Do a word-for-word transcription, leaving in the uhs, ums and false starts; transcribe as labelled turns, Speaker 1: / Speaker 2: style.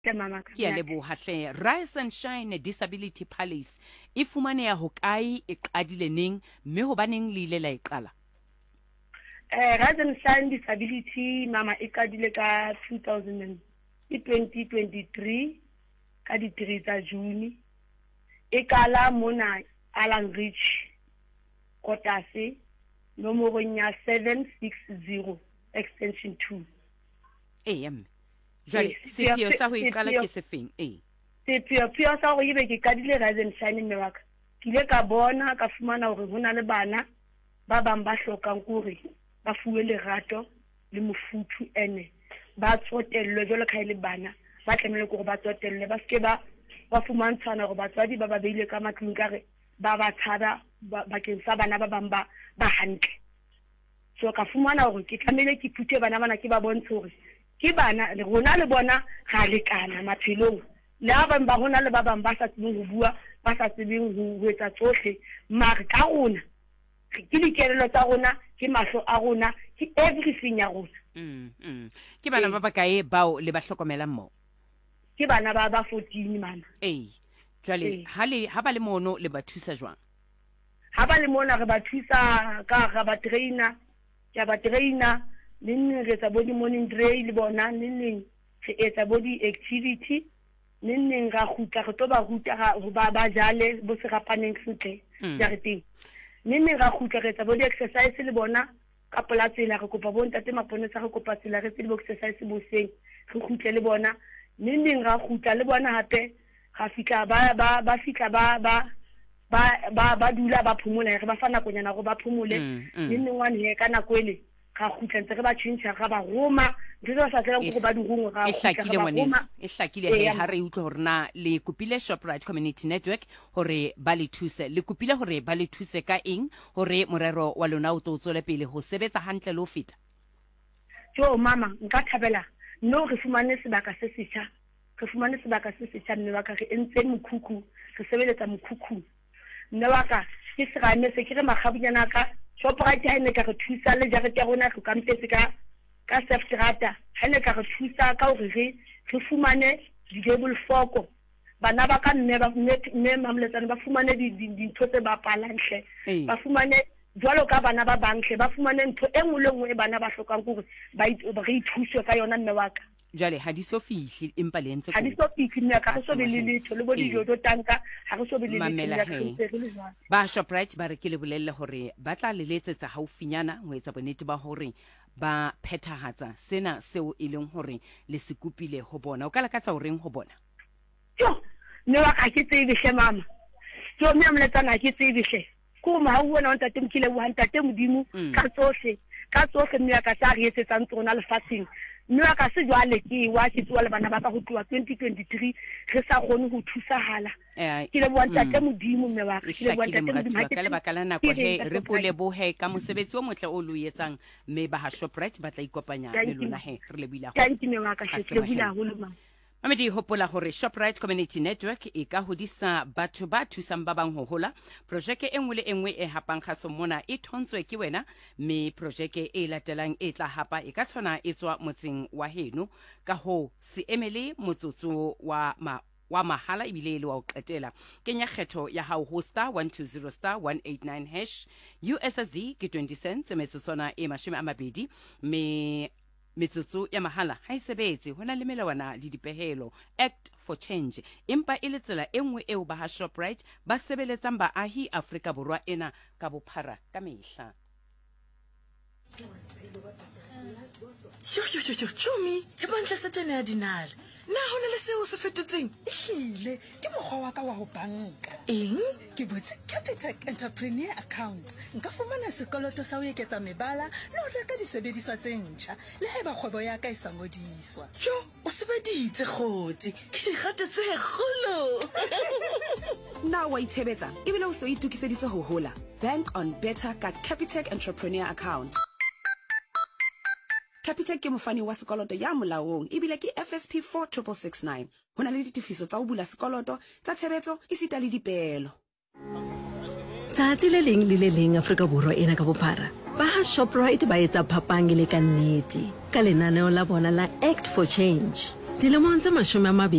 Speaker 1: mama
Speaker 2: ke a leboha hle. Rise and Shine Disability Palace e fumaneha hokae, e qadile neng, mme hobaneng le ile la e qala?
Speaker 1: eh Rise and Shine Disability mama e qadile ka two thousand twenty twenty-three ka di three tsa June. E kala mona Alan Rich Kotase nomorong ya seven six zero extension two.
Speaker 2: Eh em. Jwale sepheo sa ho iqala ke sefeng? Eh.
Speaker 1: Sepheo pheo sa go ibe ke kadile Rise and Shine mme wa ka. Ke ile ka bona ka fumana hore hona le bana ba bang ba hlokang kore ba fuwe lerato le mofuthu ene ba tsotellwe jalo ka ile bana ba tlemele gore ba tsotellwe ba ske ba ba fumantshana gore batswadi ba ba beile ka matlung kare ba ba thaba bakeng sa bana ba bang ba ba hantle. So ka fumana hore ke tlamele ke phuthe bana bana ke ba bontshe hore ke bana le rona le bona ga lekana maphelong le ba bang ba hona le ba bang ba sa tsebeng ho bua ba sa tsebeng ho etsa tsohle mara ka rona ke dikelelo tsa rona ke mahlo a rona ke everything ya rona.
Speaker 2: Mm mm. Ke bana ba bakae bao le ba hlokomelang mo?
Speaker 1: Ke bana ba ba fourteen mama.
Speaker 2: Eh. Jwale ha le ha ba le mono le ba thusa jwang?
Speaker 1: Ha ba le mona re ba thusa ka ga ba trainer ya ba trainer neng re tsa body morning drill le bona neng re etsa body activity neng ga khutla re to ba ruta ga ba ba jale bo se rapaneng futle ya re teng neng ga khutla re etsa body exercise le bona ka polatsela re kopa bo ntate maponesa re kopa tsela re tse di exercise bo seng re khutle le bona neng ga khutla le bona hape ga fika ba ba ba fika ba ba ba ba ba dula ba phumula re ba fa nako nyana go ba phumule neng one he kana kwele ga khutla ntse re ba tshintsa ga ba roma ntse ba sa tsela go ba di rungwe ga
Speaker 2: e hlakile ngwanesa e hlakile he ha re utlwe hore na le kopile Shoprite Community Network hore ba le thuse le kopile hore ba le thuse ka eng hore morero wa lona o tlo tswele pele ho sebetsa hantle le ho feta?
Speaker 1: Jo mama nka thabela no re fumane sebaka se setjha re fumane sebaka se setjha mme ba ka re entse mokhukhu re sebeletsa mokhukhu mme wa ka ke se ga ne se ke re magabunyana ka Shoprite ha ne ka re thusa le jarete ya rona go kampetse ka ka Sefstrata ha ne ka re thusa ka hore re re fumane di table foko bana ba ka nne ba ne mamletsana ba fumane di dintho tse ba palanhle ba fumane jwalo ka bana ba bantle ba fumane ntho e ngwe le ngwe bana ba hlokang gore ba re ithuswe ka yona mme wa ka.
Speaker 2: Jwale ha di so fihle empa le ntse
Speaker 1: ha di so fihle mme ka re so be le letho le bo dijo do tanka ha re so be le
Speaker 2: letho ba Shoprite ba re ke le bolelle hore ba tla le letsetsa haufinyana ho etsa bonnete ba hore ba phethahatsa sena seo e leng hore le se kupile ho bona. O ka lakatsa ho reng ho bona?
Speaker 1: Jo ne wa ka ke tsebe hle mama jo mme amletsana ke tsebe hle ko ma ha wona ntate mkile wa ntate modimo ka tsohle ka tsohle mme ka sa re etsetsa ntsona lefatsheng mme ka se jwale ke wa ke tswa le bana ba ka go tloa twenty twenty-three re sa gone go thusahala ke le bua ntate modimo mme wa ke le bua ntate modimo
Speaker 2: ka le bakala nako he re pole bo he ka mosebetsi o motle o lo etsang mme ba ha Shoprite ba tla ikopanya le lona he re le bila
Speaker 1: go thank you mme wa ka ke le bila go loma
Speaker 2: Mamedi hopola hore Shoprite Community Network e ka hodisa batho ba thusang ba bang ho hola. Projeke e nngwe le e nngwe e hapang khaso mona e thontswe ke wena me projeke e latelang e tla hapa e ka tshwana e tswa motseng wa heno ka ho se emele motsotso wa ma wa mahala ibile le wa o qetela kenya kgetho ya hao ho star one two zero star one eight nine hash U S S D ke twenty cents metsotsona e mashome a mabedi me metsotso ya mahala ha isebetse hona le melawana le dipehelo Act for Change empa e le tsela e nngwe eo ba ha Shoprite ba sebeletsang baahi Afrika Borwa ena ka bophara ka mehla.
Speaker 3: Yo yo yo yo Chomi e bantle setene ya dinale na hona le seo se fetotseng
Speaker 4: ehlile ke mokgwa wa ka wa ho banka
Speaker 3: eng
Speaker 4: ke botse Capitec Entrepreneur Account nka fumana sekoloto sa ho eketsa mebala le ho reka disebediswa tse ntjha le haeba kgwebo ya ka e sa ngodiswa.
Speaker 3: Jo o sebeditse kgotsi ke dikgato tse kgolo
Speaker 5: na wa itshebetsa ebile o se o itukiseditse ho hola bank on better ka Capitec Entrepreneur Account. Capitec ke mofani wa sekoloto ya molaong ebile ke F S P four six six nine hona le ditifiso tsa ho bula sekoloto tsa tshebetso isita le dipeelo.
Speaker 6: Tsatsi le leng le le leng Afrika Borwa ena ka bophara ba ha Shoprite ba etsa phapang le ka nnete ka lenaneo la bona la Act for Change. dilemong tse mashome a mabedi